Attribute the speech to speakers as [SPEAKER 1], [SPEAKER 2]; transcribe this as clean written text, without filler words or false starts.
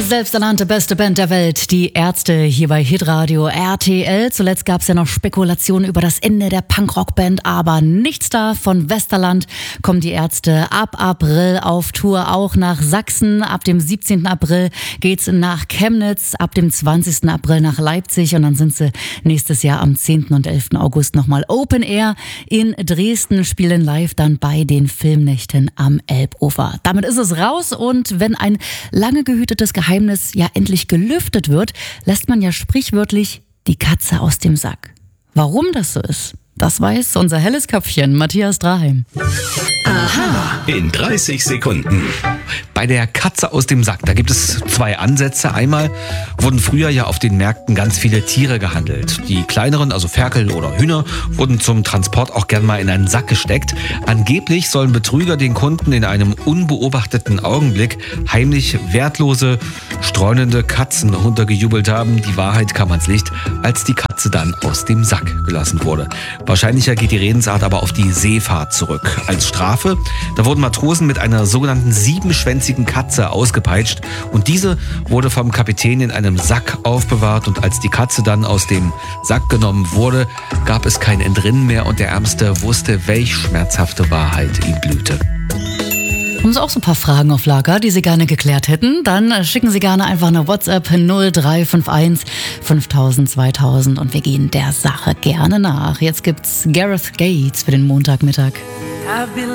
[SPEAKER 1] selbsternannte beste Band der Welt, die Ärzte, hier bei Hitradio RTL. Zuletzt gab es ja noch Spekulationen über das Ende der Punkrock-Band, aber nichts da. Von Westerland kommen die Ärzte ab April auf Tour, auch nach Sachsen. Ab dem 17. April geht's nach Chemnitz, ab dem 20. April nach Leipzig und dann sind sie nächstes Jahr am 10. und 11. August nochmal Open Air in Dresden, spielen live dann bei den Filmnächten am Elbufer. Damit ist es raus und wenn ein lange gehütetes Geheimnis ja endlich gelüftet wird, lässt man ja sprichwörtlich die Katze aus dem Sack. Warum das so ist, das weiß unser helles Köpfchen Matthias Draheim.
[SPEAKER 2] Aha. In 30 Sekunden.
[SPEAKER 3] Bei der Katze aus dem Sack, da gibt es zwei Ansätze. Einmal wurden früher ja auf den Märkten ganz viele Tiere gehandelt. Die kleineren, also Ferkel oder Hühner, wurden zum Transport auch gern mal in einen Sack gesteckt. Angeblich sollen Betrüger den Kunden in einem unbeobachteten Augenblick heimlich wertlose, streunende Katzen untergejubelt haben. Die Wahrheit kam ans Licht, als die Katze dann aus dem Sack gelassen wurde. Wahrscheinlicher geht die Redensart aber auf die Seefahrt zurück. Als Strafe, da wurden Matrosen mit einer sogenannten siebenschwänzigen Katze ausgepeitscht und diese wurde vom Kapitän in einem Sack aufbewahrt und als die Katze dann aus dem Sack genommen wurde, gab es kein Entrinnen mehr und der Ärmste wusste, welch schmerzhafte Wahrheit ihm blühte.
[SPEAKER 1] Haben Sie auch so ein paar Fragen auf Lager, die Sie gerne geklärt hätten? Dann schicken Sie gerne einfach eine WhatsApp 0351 5000 2000 und wir gehen der Sache gerne nach. Jetzt gibt's Gareth Gates für den Montagmittag.